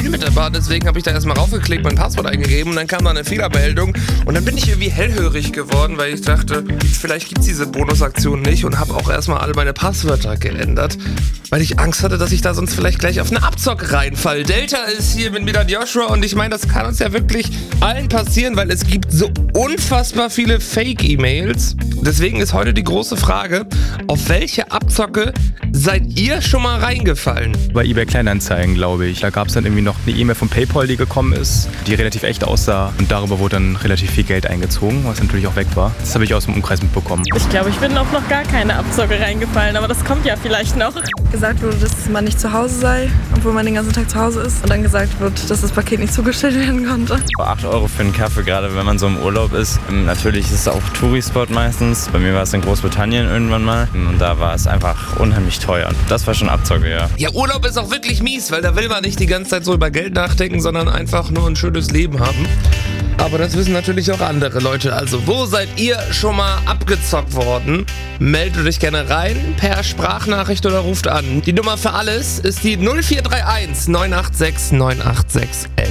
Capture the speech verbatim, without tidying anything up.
viel mit der Bahn, deswegen habe ich da erstmal raufgeklickt, mein Passwort eingegeben und dann kam da eine Fehlermeldung und dann bin ich irgendwie hellhörig geworden, weil ich dachte, vielleicht gibt's diese Bonusaktion nicht und habe auch erstmal alle meine Passwörter geändert, weil ich Angst hatte, dass ich da sonst vielleicht gleich auf eine Abzocke reinfall. Delta ist hier mit mir dann Joshua und ich meine, das kann uns ja wirklich allen passieren, weil es gibt so unfassbar viele Fake-E-Mails. Deswegen ist heute die große Frage, auf welche Abzocke seid ihr schon mal reingefallen? Bei eBay Kleinanzeigen, glaube ich. Da gab es dann irgendwie noch eine E-Mail von PayPal, die gekommen ist, die relativ echt aussah. Und darüber wurde dann relativ viel Geld eingezogen, was natürlich auch weg war. Das habe ich aus dem Umkreis mitbekommen. Ich glaube, ich bin auf noch gar keine Abzocke reingefallen, aber das kommt ja vielleicht noch. Gesagt wurde, dass man nicht zu Hause sei, obwohl man den ganzen Tag zu Hause ist. Und dann gesagt wird, dass das Paket nicht zugestellt werden konnte. acht Euro für einen Kaffee, gerade wenn man so im Urlaub ist. Natürlich ist es auch Touri-Spot meistens. Bei mir war es in Großbritannien irgendwann mal. Und da war es einfach unheimlich teuer. Das war schon Abzocke, ja. Ja, Urlaub ist auch wirklich mies, weil da will man nicht die ganze Zeit so über Geld nachdenken, sondern einfach nur ein schönes Leben haben. Aber das wissen natürlich auch andere Leute. Also, wo seid ihr schon mal abgezockt worden? Meldet euch gerne rein per Sprachnachricht oder ruft an. Die Nummer für alles ist die null vier drei eins neun acht sechs neun acht sechs eins eins.